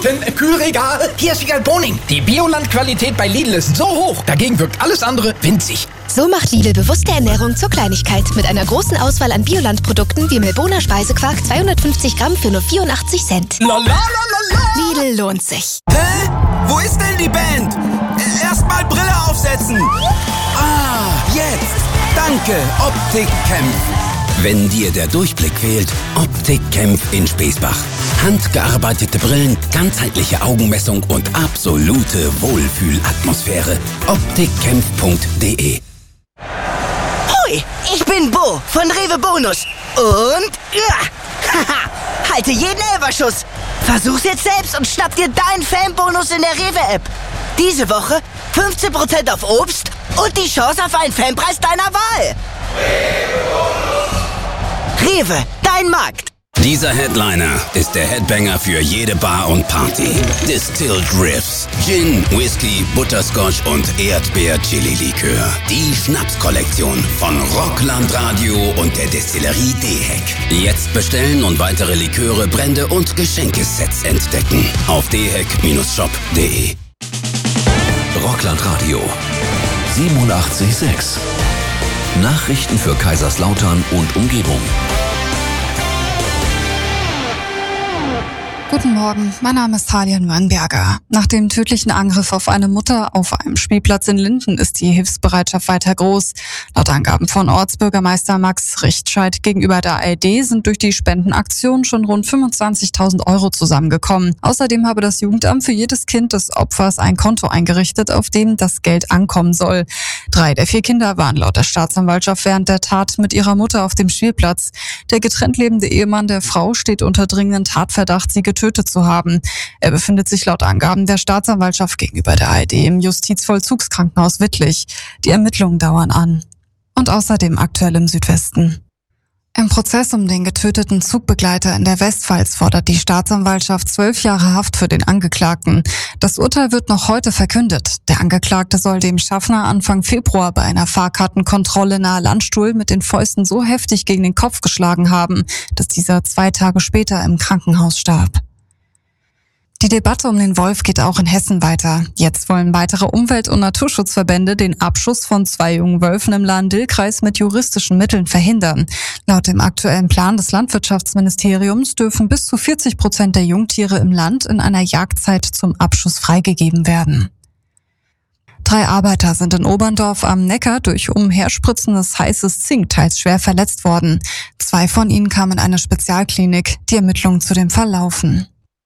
Minuten im Kühlregal. Hier ist Wiegald Boning. Die Bioland-Qualität bei Lidl ist so hoch. Dagegen wirkt alles andere winzig. So macht Lidl bewusste Ernährung zur Kleinigkeit. Mit einer großen Auswahl an Bioland-Produkten wie Melboner Speisequark 250 Gramm für nur 84 Cent. Lidl lohnt sich. Hä? Wo ist denn die Band? Erstmal Brille aufsetzen. Ah, jetzt. Danke, Optik-Camp. Wenn dir der Durchblick fehlt, Optik-Camp in Speesbach. Handgearbeitete Brillen, ganzheitliche Augenmessung und absolute Wohlfühlatmosphäre. Optikcamp.de. Hoi, ich bin Bo von Rewe Bonus. Und halte jeden Elferschuss. Versuch's jetzt selbst und schnapp dir deinen Fanbonus in der Rewe-App. Diese Woche 15% auf Obst und die Chance auf einen Fanpreis deiner Wahl. Rewe, dein Markt. Dieser Headliner ist der Headbanger für jede Bar und Party. Distilled Riffs, Gin, Whisky, Butterscotch und Erdbeer-Chili-Likör. Die Schnapskollektion von Rockland Radio und der Destillerie Deheck. Jetzt bestellen und weitere Liköre, Brände und Geschenkesets entdecken. Auf deheck-shop.de. Rockland Radio 87,6. Nachrichten für Kaiserslautern und Umgebung. Guten Morgen, mein Name ist Talia Neuenberger. Nach dem tödlichen Angriff auf eine Mutter auf einem Spielplatz in Linden ist die Hilfsbereitschaft weiter groß. Laut Angaben von Ortsbürgermeister Max Richtscheid gegenüber der ARD sind durch die Spendenaktion schon rund 25.000 Euro zusammengekommen. Außerdem habe das Jugendamt für jedes Kind des Opfers ein Konto eingerichtet, auf dem das Geld ankommen soll. 3 der 4 Kinder waren laut der Staatsanwaltschaft während der Tat mit ihrer Mutter auf dem Spielplatz. Der getrennt lebende Ehemann der Frau steht unter dringenden Tatverdacht, sie getötet zu haben. Er befindet sich laut Angaben der Staatsanwaltschaft gegenüber der ARD im Justizvollzugskrankenhaus Wittlich. Die Ermittlungen dauern an. Und außerdem aktuell im Südwesten. Im Prozess um den getöteten Zugbegleiter in der Westpfalz fordert die Staatsanwaltschaft 12 Jahre Haft für den Angeklagten. Das Urteil wird noch heute verkündet. Der Angeklagte soll dem Schaffner Anfang Februar bei einer Fahrkartenkontrolle nahe Landstuhl mit den Fäusten so heftig gegen den Kopf geschlagen haben, dass dieser 2 Tage später im Krankenhaus starb. Die Debatte um den Wolf geht auch in Hessen weiter. Jetzt wollen weitere Umwelt- und Naturschutzverbände den Abschuss von 2 jungen Wölfen im Lahn-Dill-Kreis mit juristischen Mitteln verhindern. Laut dem aktuellen Plan des Landwirtschaftsministeriums dürfen bis zu 40% der Jungtiere im Land in einer Jagdzeit zum Abschuss freigegeben werden. 3 Arbeiter sind in Oberndorf am Neckar durch umherspritzendes heißes Zink teils schwer verletzt worden. 2 von ihnen kamen in eine Spezialklinik. Die Ermittlungen zu dem Fall laufen.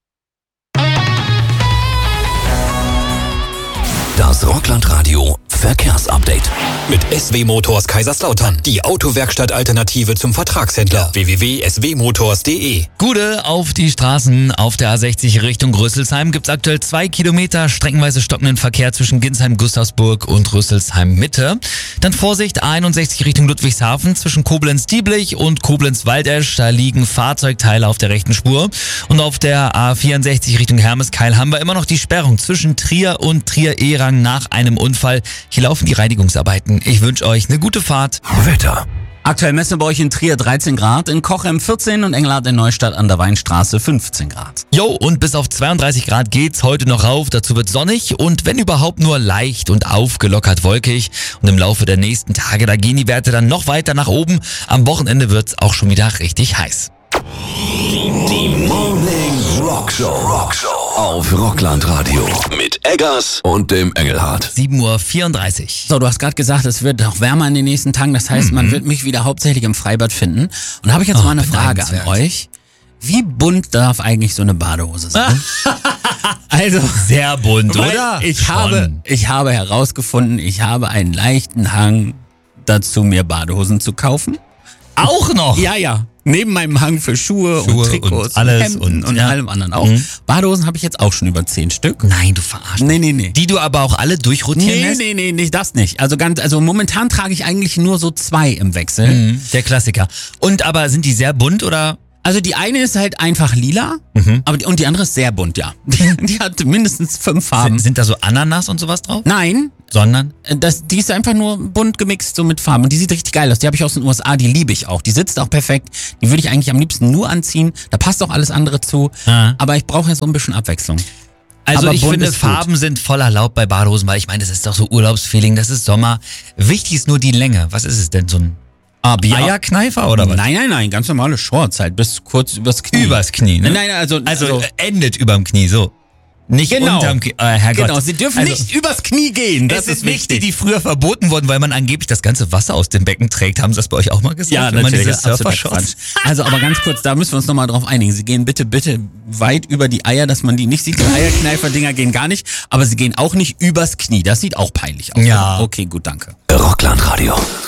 Das Rockland Radio Verkehrsupdate. Mit SW Motors Kaiserslautern. Die Autowerkstatt-Alternative zum Vertragshändler. www.swmotors.de. Gude auf die Straßen. Auf der A60 Richtung Rüsselsheim gibt's aktuell 2 Kilometer streckenweise stockenden Verkehr zwischen Ginsheim-Gustavsburg und Rüsselsheim-Mitte. Dann Vorsicht, A61 Richtung Ludwigshafen zwischen Koblenz-Dieblich und Koblenz-Waldesch. Da liegen Fahrzeugteile auf der rechten Spur. Und auf der A64 Richtung Hermeskeil haben wir immer noch die Sperrung zwischen Trier und Trier-Ehrang nach einem Unfall. Hier laufen die Reinigungsarbeiten. Ich wünsche euch eine gute Fahrt. Wetter. Aktuell messen bei euch in Trier 13 Grad, in Cochem 14 und Engelhardt in Neustadt an der Weinstraße 15 Grad. Jo, und bis auf 32 Grad geht's heute noch rauf. Dazu wird sonnig und wenn überhaupt nur leicht und aufgelockert wolkig. Und im Laufe der nächsten Tage, da gehen die Werte dann noch weiter nach oben. Am Wochenende wird's auch schon wieder richtig heiß. Die Morning Rockshow auf Rockland Radio mit Eggers und dem Engelhardt. 7:34 Uhr. So, du hast gerade gesagt, es wird auch wärmer in den nächsten Tagen. Das heißt, man wird mich wieder hauptsächlich im Freibad finden. Und da habe ich jetzt mal eine Frage an euch. Wie bunt darf eigentlich so eine Badehose sein? Also sehr bunt, oder? Ich habe herausgefunden, ich habe einen leichten Hang dazu, mir Badehosen zu kaufen. Auch noch? Ja. Neben meinem Hang für Schuhe und Trikots und alles Hemden und allem anderen auch. Badehosen habe ich jetzt auch schon über 10 Stück. Nein, du verarschst. Nee. Die du aber auch alle durchrotieren lässt? Nee, nicht das nicht. Also momentan trage ich eigentlich nur so 2 im Wechsel. Der Klassiker. Und aber sind die sehr bunt oder? Also die eine ist halt einfach lila, und die andere ist sehr bunt, ja. Die hat mindestens 5 Farben. Sind da so Ananas und sowas drauf? Nein. Sondern? Die ist einfach nur bunt gemixt, so mit Farben. Und die sieht richtig geil aus. Die habe ich aus den USA, die liebe ich auch. Die sitzt auch perfekt. Die würde ich eigentlich am liebsten nur anziehen. Da passt auch alles andere zu. Aber ich brauche jetzt so ein bisschen Abwechslung. Also aber ich finde, Farben sind voll erlaubt bei Badehosen, weil ich meine, das ist doch so Urlaubsfeeling, das ist Sommer. Wichtig ist nur die Länge. Was ist es denn, so ein Eierkneifer oder was? Nein, ganz normale Shorts halt, bis kurz übers Knie. Übers Knie, ne? Nein, also endet überm Knie, so. Nicht unterm Knie. Herrgott. Genau, sie dürfen nicht übers Knie gehen. Das ist wichtig. Die früher verboten wurden, weil man angeblich das ganze Wasser aus dem Becken trägt. Haben sie das bei euch auch mal gesagt? Ja, natürlich. Also aber ganz kurz, da müssen wir uns nochmal drauf einigen. Sie gehen bitte weit über die Eier, dass man die nicht sieht. Die Eierkneifer-Dinger gehen gar nicht. Aber sie gehen auch nicht übers Knie. Das sieht auch peinlich aus. Ja. Okay, gut, danke. Rockland Radio.